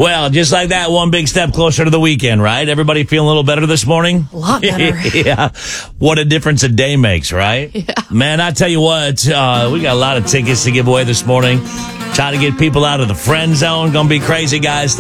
Well, just like that, one big step closer to the weekend, right? Everybody feeling a little better this morning? A lot better. Yeah. What a difference a day makes, right? Yeah. Man, I tell you what, we got a lot of tickets to give away this morning. Trying to get people out of the friend zone. Gonna be crazy, guys.